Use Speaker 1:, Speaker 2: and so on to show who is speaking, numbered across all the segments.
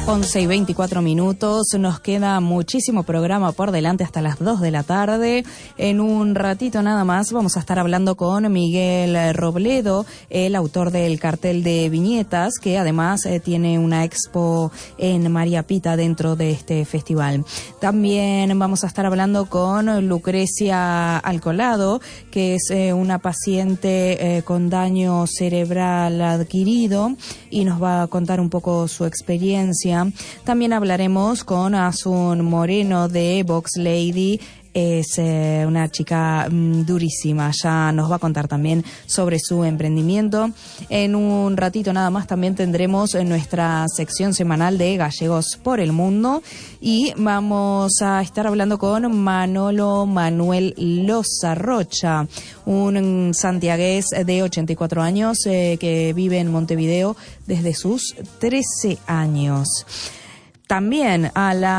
Speaker 1: 11:24. Nos queda muchísimo programa por delante hasta las 2 de la tarde. En un ratito nada más vamos a estar hablando con Miguel Robledo, el autor del cartel de viñetas, que además tiene una expo en María Pita dentro de este festival. También vamos a estar hablando con Lucrecia Alcolado, que es una paciente con daño cerebral adquirido, y nos va a contar un poco su experiencia. También hablaremos con Asun Moreno de Box Lady. Es una chica durísima, ya nos va a contar también sobre su emprendimiento. En un ratito nada más también tendremos nuestra sección semanal de Gallegos por el Mundo y vamos a estar hablando con Manolo Manuel Loza Rocha, un santiagués de 84 años que vive en Montevideo desde sus 13 años. También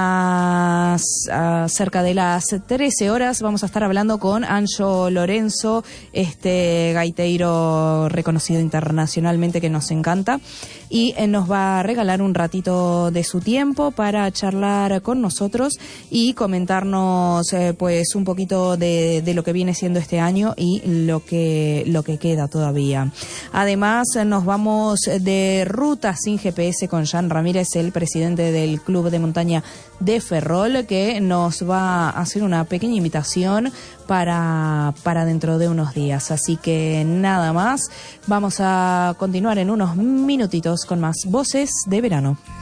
Speaker 1: cerca de las 13 horas vamos a estar hablando con Anjo Lorenzo, este gaiteiro reconocido internacionalmente que nos encanta, y nos va a regalar un ratito de su tiempo para charlar con nosotros y comentarnos pues un poquito de lo que viene siendo este año y lo que queda todavía. Además nos vamos de ruta sin GPS con Jan Ramírez, el presidente del Club de Montaña de Ferrol, que nos va a hacer una pequeña invitación para dentro de unos días. Así que nada más, vamos a continuar en unos minutitos con más Voces de Verano.